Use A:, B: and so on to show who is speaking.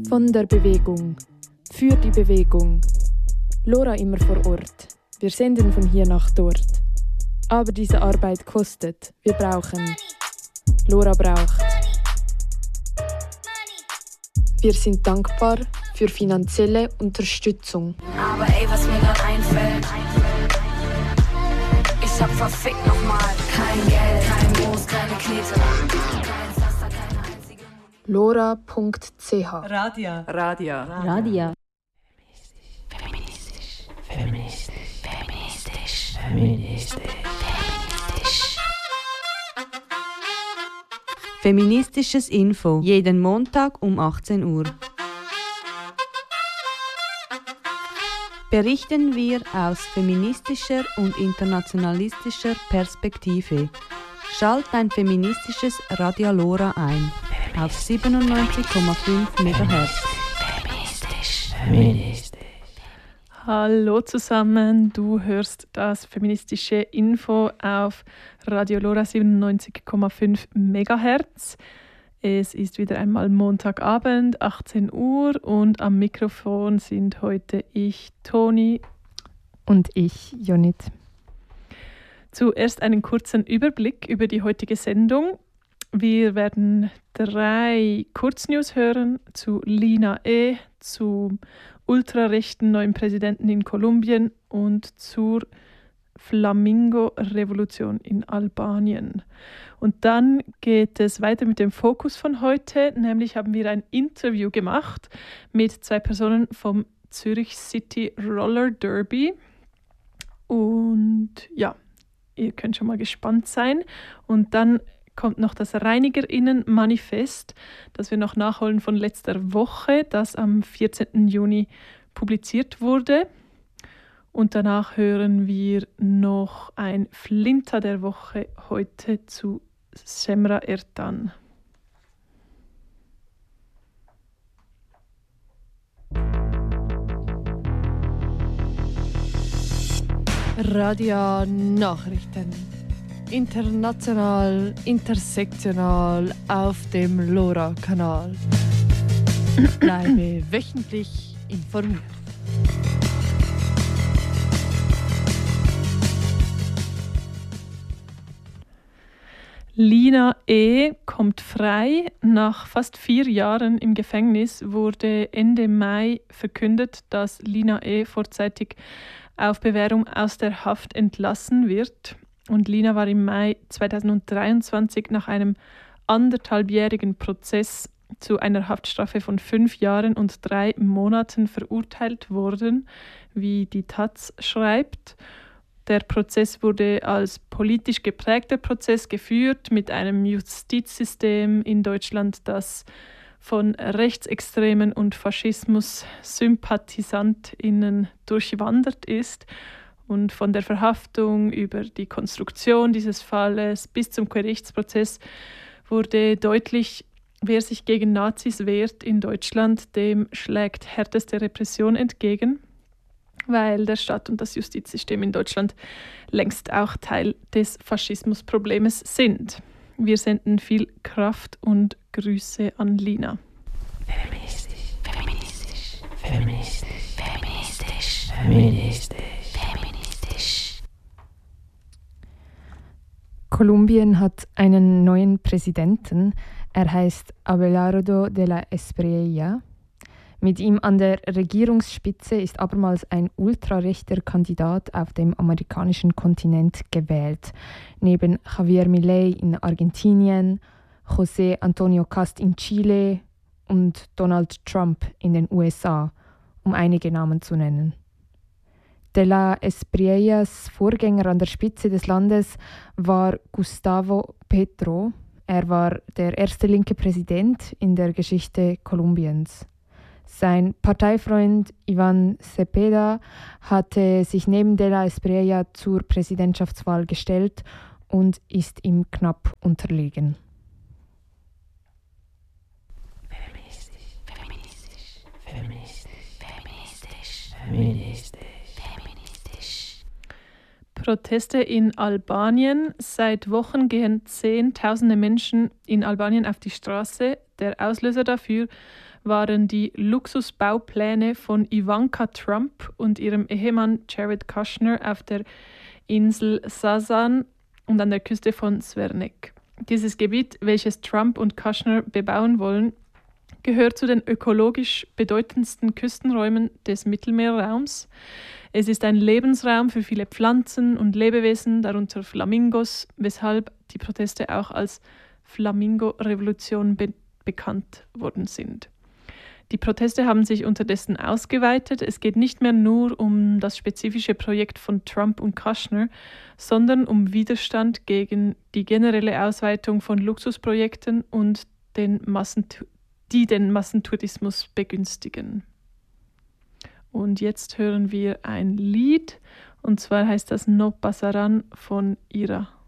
A: Von der Bewegung. Für die Bewegung. Lora immer vor Ort. Wir senden von hier nach dort. Aber diese Arbeit kostet. Wir brauchen. Lora braucht. Wir sind dankbar für finanzielle Unterstützung.
B: Aber ey, was mir grad einfällt, ich hab verfickt nochmal kein Geld, kein Moos, keine Knete, kein Pflaster, keine einzige
A: Lora.ch
C: Radia.
D: Feministisches Info, jeden Montag um 18 Uhr. Berichten wir aus feministischer und internationalistischer Perspektive. Schalt dein feministisches Radio Lora ein auf 97,5 MHz.
C: Feministisch.
E: Hallo zusammen, du hörst das feministische Info auf Radio Lora 97,5 MHz. Es ist wieder einmal Montagabend, 18 Uhr und am Mikrofon sind heute ich, Toni.
A: Und ich, Jonit.
E: Zuerst einen kurzen Überblick über die heutige Sendung. Wir werden 3 Kurznews hören zu Lina E., zum ultrarechten neuen Präsidenten in Kolumbien und zur Flamingo-Revolution in Albanien. Und dann geht es weiter mit dem Fokus von heute, nämlich haben wir ein Interview gemacht mit 2 Personen vom Zürich City Roller Derby. Und ja, ihr könnt schon mal gespannt sein. Und dann kommt noch das ReinigerInnen-Manifest, das wir noch nachholen von letzter Woche, das am 14. Juni publiziert wurde. Und danach hören wir noch ein Flinter der Woche heute zu Semra Ertan.
A: Radio Nachrichten. International, intersektional auf dem Lora-Kanal. Bleibe wöchentlich informiert.
E: Lina E. kommt frei. Nach fast 4 Jahren im Gefängnis wurde Ende Mai verkündet, dass Lina E. vorzeitig auf Bewährung aus der Haft entlassen wird. Und Lina war im Mai 2023 nach einem 1,5-jährigen Prozess zu einer Haftstrafe von 5 Jahren und 3 Monaten verurteilt worden, wie die Taz schreibt. Der Prozess wurde als politisch geprägter Prozess geführt mit einem Justizsystem in Deutschland, das von Rechtsextremen und Faschismus-SympathisantInnen durchwandert ist. Und von der Verhaftung über die Konstruktion dieses Falles bis zum Gerichtsprozess wurde deutlich, wer sich gegen Nazis wehrt in Deutschland, dem schlägt härteste Repression entgegen, weil der Staat und das Justizsystem in Deutschland längst auch Teil des Faschismusproblems sind. Wir senden viel Kraft und Grüße an Lina.
C: Feministisch. Feministisch.
A: Kolumbien hat einen neuen Präsidenten. Er heißt Abelardo de la Espriella. Mit ihm an der Regierungsspitze ist abermals ein ultrarechter Kandidat auf dem amerikanischen Kontinent gewählt. Neben Javier Milei in Argentinien, José Antonio Cast in Chile und Donald Trump in den USA, um einige Namen zu nennen. De la Espriellas Vorgänger an der Spitze des Landes war Gustavo Petro. Er war der erste linke Präsident in der Geschichte Kolumbiens. Sein Parteifreund Iván Cepeda hatte sich neben de la Espriella zur Präsidentschaftswahl gestellt und ist ihm knapp unterlegen.
E: Proteste in Albanien. Seit Wochen gehen Zehntausende Menschen in Albanien auf die Straße. Der Auslöser dafür waren die Luxusbaupläne von Ivanka Trump und ihrem Ehemann Jared Kushner auf der Insel Sasan und an der Küste von Zvernek. Dieses Gebiet, welches Trump und Kushner bebauen wollen, gehört zu den ökologisch bedeutendsten Küstenräumen des Mittelmeerraums. Es ist ein Lebensraum für viele Pflanzen und Lebewesen, darunter Flamingos, weshalb die Proteste auch als Flamingo-Revolution bekannt worden sind. Die Proteste haben sich unterdessen ausgeweitet. Es geht nicht mehr nur um das spezifische Projekt von Trump und Kushner, sondern um Widerstand gegen die generelle Ausweitung von Luxusprojekten und die den Massentourismus begünstigen. Und jetzt hören wir ein Lied, und zwar heißt das No Pasaran von Ira.